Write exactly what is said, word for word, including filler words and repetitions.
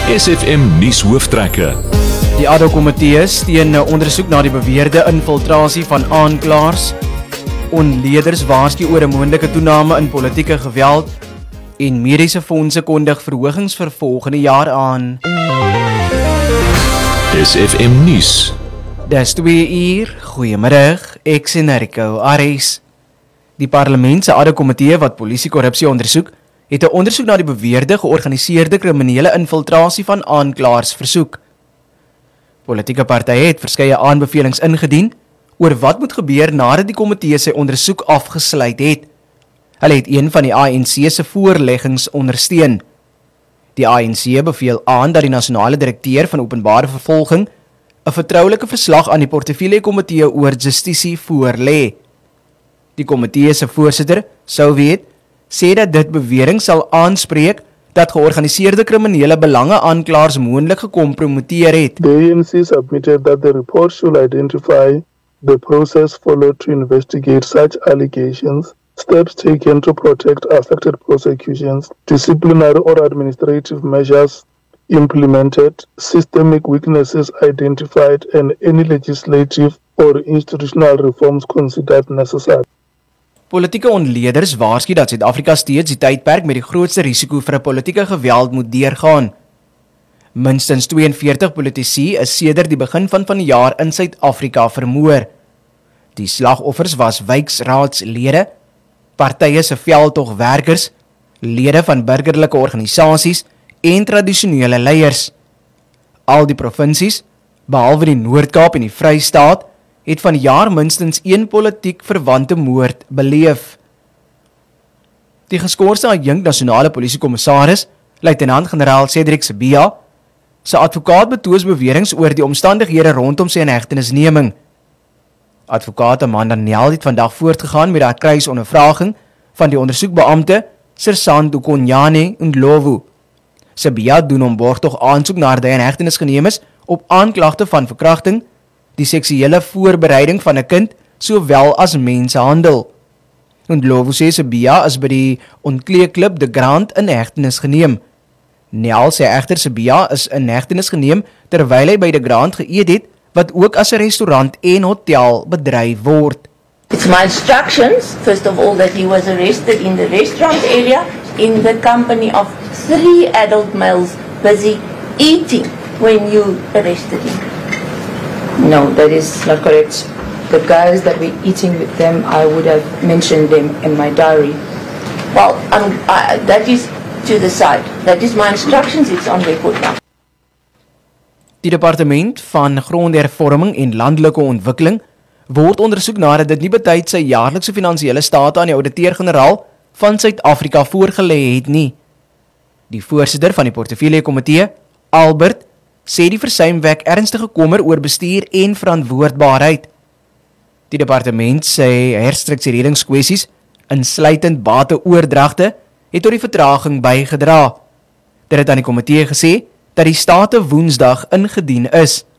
S F M nuus hooftrekke. Die A D O-komitee steun 'n ondersoek na die beweerde infiltrasie van aanklaers. Onleerders waarsku oor 'n moontlike toename in politieke geweld en mediese fondse kondig verhogings vir volgende jaar aan. S F M nuus. Dis twee uur. Goeiemiddag. Ek sien Rico Aries. Die parlement se A D O-komitee wat polisiekorrupsie ondersoek, het 'n ondersoek na die beweerde georganiseerde kriminele infiltrasie van aanklaers versoek. Politieke partye het verskeie aanbevelings ingedien oor wat moet gebeur nadat die komitee sy ondersoek afgesluit het. Hulle het een van die A N C se voorleggings ondersteun. Die A N C beveel aan dat die nasionale direkteur van openbare vervolging 'n vertroulike verslag aan die portefeulje-komitee oor justisie voorlê. Die komitee se voorsitter, Soviet, sê dat dit bewering sal aanspreek dat georganiseerde kriminele belange aanklaers moontlik gekompromiteer het. The A N C submitted that the report should identify the process followed to investigate such allegations, steps taken to protect affected prosecutions, disciplinary or administrative measures implemented, systemic weaknesses identified, and any legislative or institutional reforms considered necessary. Politieke onleerders waarsku dat Suid-Afrika steeds die tydperk met die grootste risiko vir 'n politieke geweld moet deurgaan. Minstens tweeënveertig politici is sedert die begin van van die jaar in Suid-Afrika vermoor. Die slagoffers was wijksraadslede, partye se veldtogwerkers, lede van burgerlike organisasies en tradisionele leiers. Al die provinsies, behalwe die Noord-Kaap en die Vrystaat, het van jaar minstens een politiek verwante moord beleef. Die geskorste adjunkt nasionale polisiekommissaris, luitenant-generaal Cedric Sibiya, sy advokaat betoos beweringe oor die omstandighede rondom sy inhegtenisneming. Advokaat Amanda Nel het vandag voortgegaan met haar kruisondervraging van die ondersoekbeampte Sersant Okonyane Ndlovu. Sibiya doen hom borgtog aansoek na die inhegtenis geneem is op aanklagte van verkrachting, die seksuele voorbereiding van 'n kind, sowel as mensenhandel. Ndlovu sê Sibiya is by die ontkleeklub De Grand in hegtenis geneem. Nel sê egter Sibiya is in hegtenis geneem terwyl hy by De Grand geëet het, wat ook as 'n restaurant en hotel bedryf word. It's my instructions, first of all, that he was arrested in the restaurant area in the company of three adult males busy eating when you arrested him. No, that is not correct. The guys that were eating with them, I would have mentioned them in my diary. Well, um, uh, that is to the side. That is my instructions, it's on record now. Die departement van grondhervorming en landelike ontwikkeling word ondersoek nadat dit nie betyds sy jaarlikse finansiële state aan die ouditeur-generaal van Suid-Afrika voorgelê het nie. Die voorsitter van die portefeulje-komitee, Albert, sê die versuim wek ernstige kommer oor bestuur en verantwoordbaarheid. Die departement sê herstruktureringskwessies, insluitend bateoordragte, het tot die vertraging bygedra. Dit het aan die komitee gesê dat die state Woensdag ingedien is.